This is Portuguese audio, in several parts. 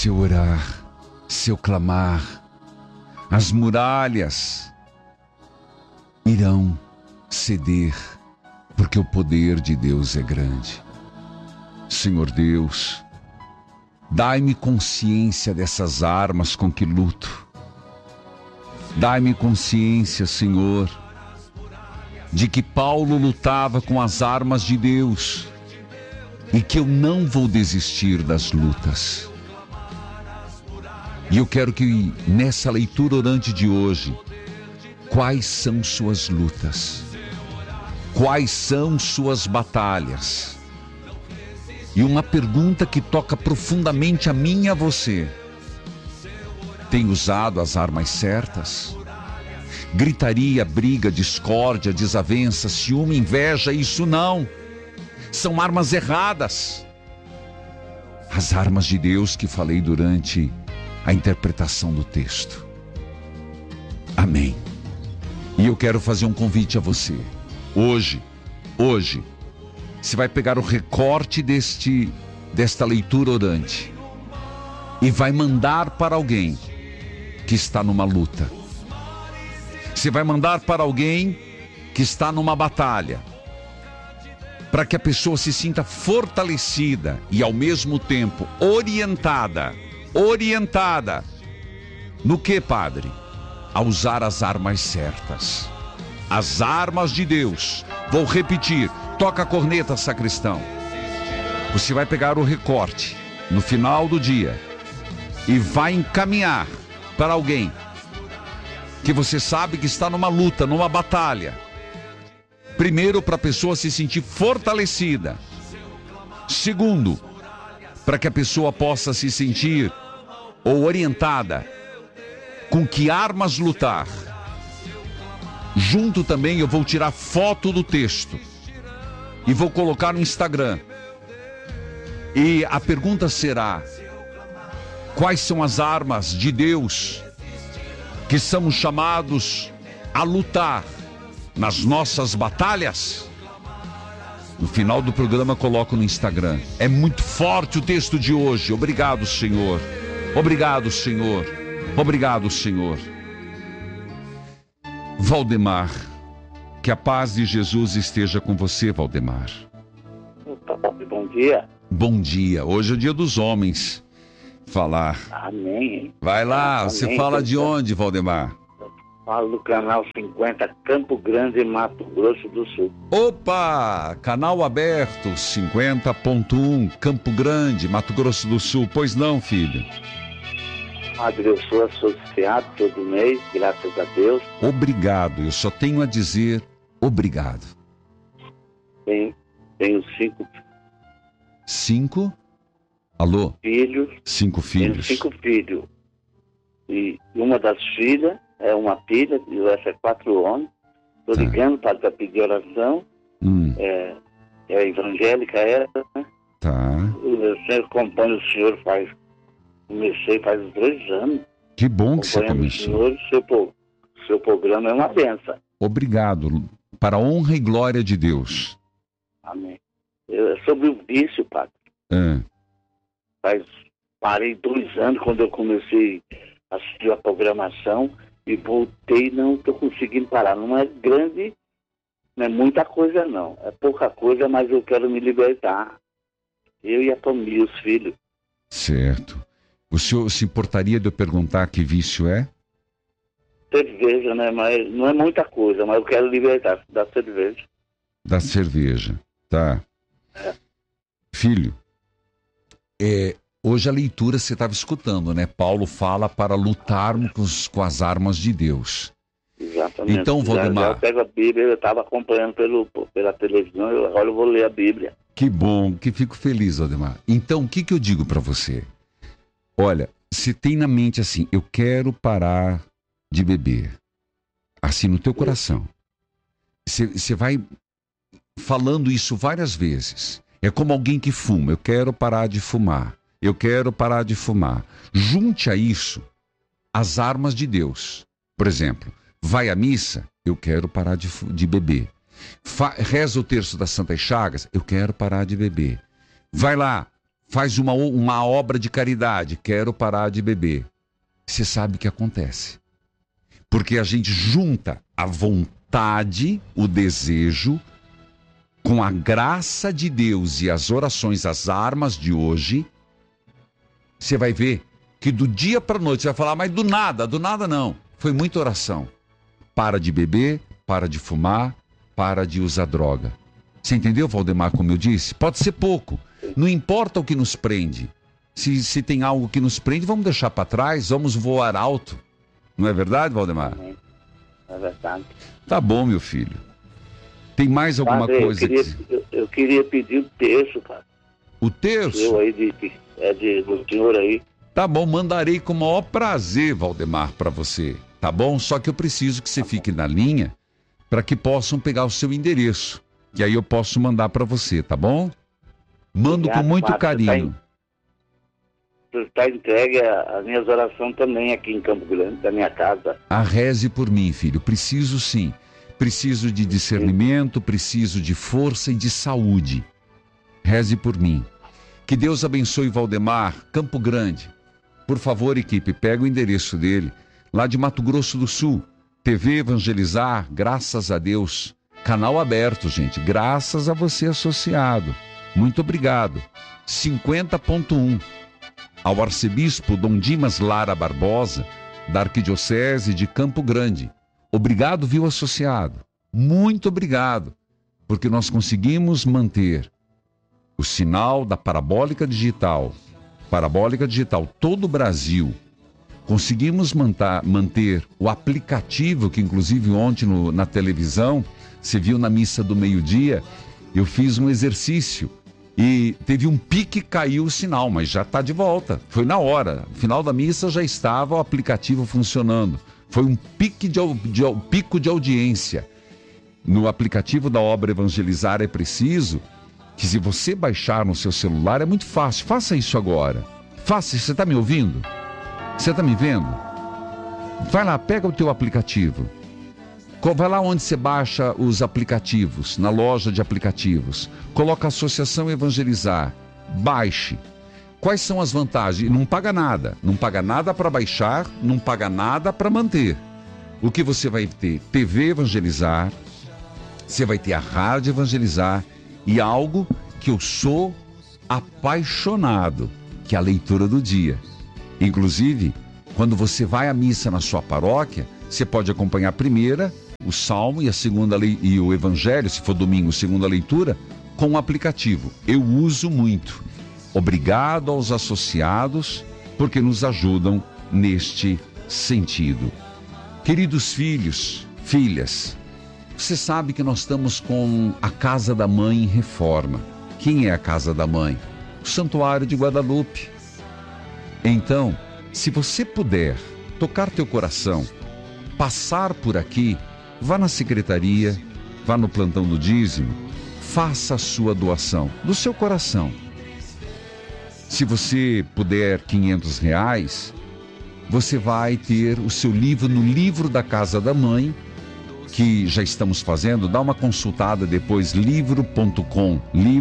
Se eu orar, se eu clamar, as muralhas irão ceder, porque o poder de Deus é grande. Senhor Deus, dai-me consciência dessas armas com que luto. Dai-me consciência, Senhor, de que Paulo lutava com as armas de Deus e que eu não vou desistir das lutas. E eu quero que nessa leitura orante de hoje, quais são suas lutas? Quais são suas batalhas? E uma pergunta que toca profundamente a mim e a você: tem usado as armas certas? Gritaria, briga, discórdia, desavença, ciúme, inveja, isso não. São armas erradas. As armas de Deus que falei durante a interpretação do texto. Amém. E eu quero fazer um convite a você. Hoje, você vai pegar o recorte desta leitura orante e vai mandar para alguém que está numa luta. Você vai mandar para alguém que está numa batalha, para que a pessoa se sinta fortalecida e ao mesmo tempo orientada. No que, Padre? A usar as armas certas. As armas de Deus. Vou repetir. Toca a corneta, sacristão. Você vai pegar o recorte no final do dia e vai encaminhar para alguém que você sabe que está numa luta, numa batalha. Primeiro, para a pessoa se sentir fortalecida. Segundo, para que a pessoa possa se sentir ou orientada com que armas lutar. Junto também eu vou tirar foto do texto e vou colocar no Instagram. E a pergunta será: quais são as armas de Deus que somos chamados a lutar nas nossas batalhas? No final do programa coloco no Instagram. É muito forte o texto de hoje. Obrigado, Senhor. Obrigado, Senhor. Obrigado, Senhor. Valdemar, que a paz de Jesus esteja com você, Valdemar. Bom dia. Bom dia. Hoje é o dia dos homens. Falar. Amém. Vai lá, Amém. você fala de onde, Valdemar? Falo do canal 50, Campo Grande, Mato Grosso do Sul. Opa! Canal aberto, 50.1, Campo Grande, Mato Grosso do Sul. Pois não, filho? Padre, eu sou associado todo mês, graças a Deus. Obrigado, eu só tenho a dizer obrigado. Tenho 5 5? Alô? filhos. 5 filhos. Tenho 5 filhos. E uma das filhas é uma filha, e essa é 4 homens. Estou ligando para pedir oração. É evangélica ela, né? Tá. Eu sempre acompanho o senhor comecei faz 2 anos. Que bom que você começou. O senhor, seu programa é uma benção. Obrigado. Para a honra e glória de Deus. Amém. Sobre o vício, padre. Parei 2 anos quando eu comecei a assistir a programação e voltei, não estou conseguindo parar. Não é grande, não é muita coisa não. É pouca coisa, mas eu quero me libertar. Eu e a família, os filhos. Certo. O senhor se importaria de eu perguntar que vício é? Cerveja, né? Mas não é muita coisa, mas eu quero libertar da cerveja. Da cerveja, tá. Filho, hoje a leitura você estava escutando, né? Paulo fala para lutarmos com as armas de Deus. Exatamente. Então, Valdemar... Eu pego a Bíblia, eu estava acompanhando pela televisão, agora eu vou ler a Bíblia. Que bom, que fico feliz, Valdemar. Então, o que eu digo para você? Olha, se tem na mente assim, eu quero parar de beber, assim no teu coração, você vai falando isso várias vezes. É como alguém que fuma, eu quero parar de fumar, eu quero parar de fumar. Junte a isso as armas de Deus. Por exemplo, vai à missa, eu quero parar de beber. Reza o terço das Santas Chagas, eu quero parar de beber. Vai lá, faz uma obra de caridade, quero parar de beber. Você sabe o que acontece. Porque a gente junta a vontade, o desejo, com a graça de Deus e as orações, as armas de hoje. Você vai ver que do dia para a noite, você vai falar, mas do nada não. Foi muita oração. Para de beber, para de fumar, para de usar droga. Você entendeu, Valdemar, como eu disse? Pode ser pouco. Não importa o que nos prende. Se tem algo que nos prende, vamos deixar para trás, vamos voar alto. Não é verdade, Valdemar? É verdade. Tá bom, meu filho. Tem mais alguma Padre, coisa? Eu queria pedir o terço, cara. O terço? Eu aí, do senhor aí. Tá bom, mandarei com o maior prazer, Valdemar, para você. Tá bom? Só que eu preciso que você fique na linha para que possam pegar o seu endereço. E aí eu posso mandar para você, tá bom? Mando com muito carinho. Está entregue as minhas orações também aqui em Campo Grande, da minha casa. Reze por mim, filho. Preciso sim. Preciso de discernimento, preciso de força e de saúde. Reze por mim. Que Deus abençoe Valdemar, Campo Grande. Por favor, equipe, pega o endereço dele. Lá de Mato Grosso do Sul. TV Evangelizar, graças a Deus. Canal aberto, gente. Graças a você, associado. Muito obrigado. 50.1. Ao arcebispo Dom Dimas Lara Barbosa, da Arquidiocese de Campo Grande. Obrigado, viu, associado? Muito obrigado, porque nós conseguimos manter o sinal da parabólica digital, todo o Brasil. Conseguimos manter o aplicativo, que inclusive ontem na televisão, você viu na missa do meio-dia, eu fiz um exercício. E teve um pique, caiu o sinal, mas já está de volta. Foi na hora. No final da missa já estava o aplicativo funcionando. Foi um pico de audiência. No aplicativo da obra Evangelizar é preciso que, se você baixar no seu celular, é muito fácil. Faça isso agora. Faça. Você está me ouvindo? Você está me vendo? Vai lá, pega o teu aplicativo. Vai lá onde você baixa os aplicativos, na loja de aplicativos. Coloca Associação Evangelizar. Baixe. Quais são as vantagens? Não paga nada. Não paga nada para baixar, não paga nada para manter. O que você vai ter? TV Evangelizar, você vai ter a Rádio Evangelizar e algo que eu sou apaixonado, que é a leitura do dia. Inclusive, quando você vai à missa na sua paróquia, você pode acompanhar a primeira, o Salmo e a segunda e o Evangelho, se for domingo, segunda leitura, com o aplicativo. Eu uso muito. Obrigado aos associados, porque nos ajudam neste sentido. Queridos filhos, filhas, você sabe que nós estamos com a Casa da Mãe em reforma. Quem é a Casa da Mãe? O Santuário de Guadalupe. Então, se você puder tocar teu coração, passar por aqui, vá na secretaria, vá no plantão do dízimo, faça a sua doação do seu coração. Se você puder R$500, você vai ter o seu livro no livro da Casa da Mãe, que já estamos fazendo. Dá uma consultada depois, livro.com,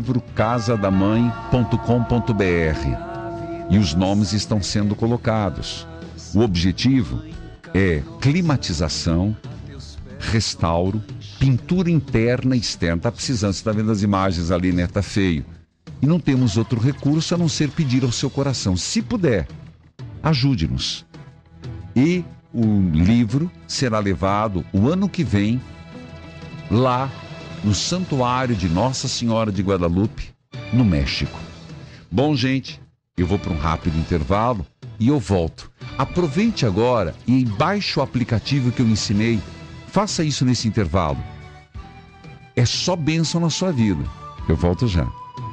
livrocasadamãe.com.br, e os nomes estão sendo colocados. O objetivo é climatização, restauro, pintura interna e externa. Está precisando, você está vendo as imagens ali, né? Está feio. E não temos outro recurso a não ser pedir ao seu coração. Se puder, ajude-nos. E o livro será levado o ano que vem lá no Santuário de Nossa Senhora de Guadalupe, no México. Bom, gente, eu vou para um rápido intervalo e eu volto. Aproveite agora e baixe o aplicativo que eu ensinei. Faça isso nesse intervalo. É só bênção na sua vida. Eu volto já.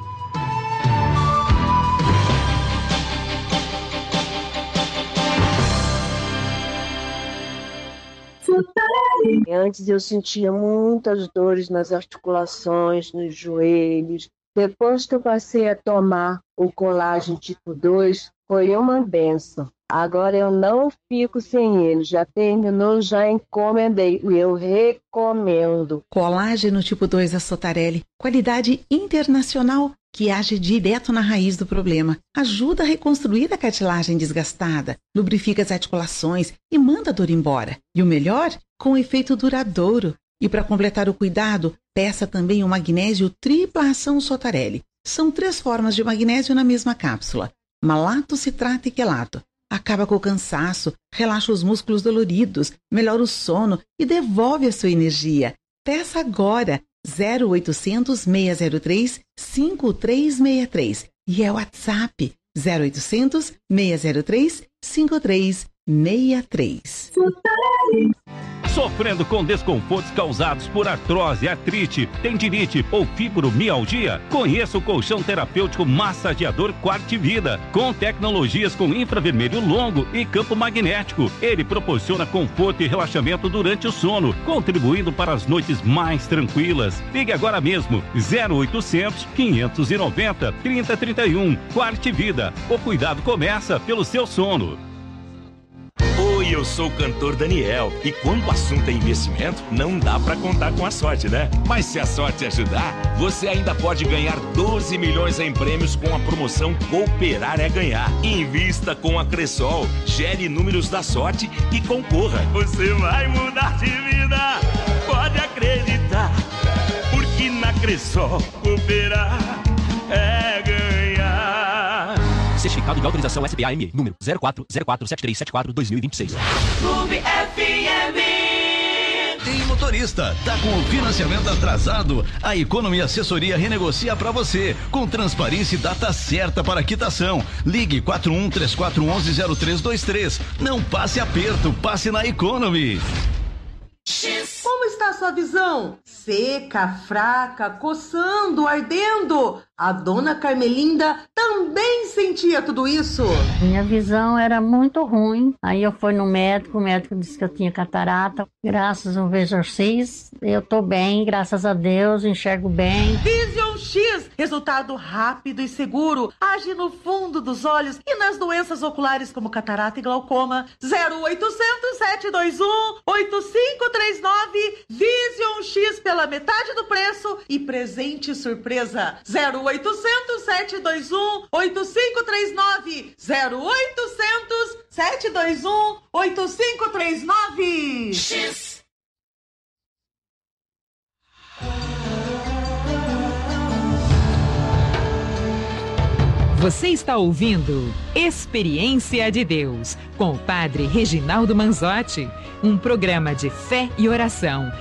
Antes eu sentia muitas dores nas articulações, nos joelhos. Depois que eu passei a tomar o colágeno tipo 2, foi uma benção. Agora eu não fico sem ele. Já terminou, já encomendei. E eu recomendo. Colágeno tipo 2 da Sotarelli. Qualidade internacional que age direto na raiz do problema. Ajuda a reconstruir a cartilagem desgastada, lubrifica as articulações e manda a dor embora. E o melhor, com efeito duradouro. E para completar o cuidado, peça também o magnésio tripla ação Sotarelli. São 3 formas de magnésio na mesma cápsula. Malato, citrato e quelato. Acaba com o cansaço, relaxa os músculos doloridos, melhora o sono e devolve a sua energia. Peça agora 0800 603 5363 e é o WhatsApp 0800 603 5363. Sofrendo com desconfortos causados por artrose, artrite, tendinite ou fibromialgia? Conheça o colchão terapêutico massageador Quarte Vida, com tecnologias com infravermelho longo e campo magnético. Ele proporciona conforto e relaxamento durante o sono, contribuindo para as noites mais tranquilas. Ligue agora mesmo, 0800 590 3031. Quarte Vida. O cuidado começa pelo seu sono. Oi, eu sou o cantor Daniel e quando o assunto é investimento, não dá pra contar com a sorte, né? Mas se a sorte ajudar, você ainda pode ganhar 12 milhões em prêmios com a promoção Cooperar é Ganhar. Invista com a Cressol, gere números da sorte e concorra. Você vai mudar de vida, pode acreditar, porque na Cressol cooperar é ganhar. Certificado de autorização SBAME, número 04047374-2026. Clube FM. Tem motorista, tá com o financiamento atrasado? A Economy Assessoria renegocia para você, com transparência e data certa para quitação. Ligue 4134110323. Não passe aperto, passe na Economy. Como está a sua visão? Seca, fraca, coçando, ardendo? A dona Carmelinda também sentia tudo isso. Minha visão era muito ruim. Aí eu fui no médico, o médico disse que eu tinha catarata. Graças ao Vision X, eu tô bem, graças a Deus, enxergo bem. Vision X, resultado rápido e seguro. Age no fundo dos olhos e nas doenças oculares como catarata e glaucoma. 0800 721 8539. Vision X pela metade do preço e presente surpresa. 0800 721 8539. 0800 721 8539. X. Você está ouvindo Experiência de Deus com o Padre Reginaldo Manzotti, um programa de fé e oração